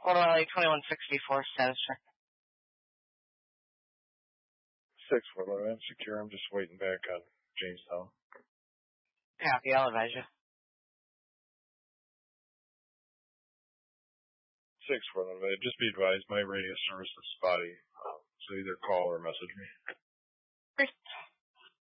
Old Raleigh 2164 status check. 6-4, secure. I'm just waiting back on Jamestown. Copy, I'll advise you. 6-4, just be advised, my radio service is spotty, so either call or message me. Great.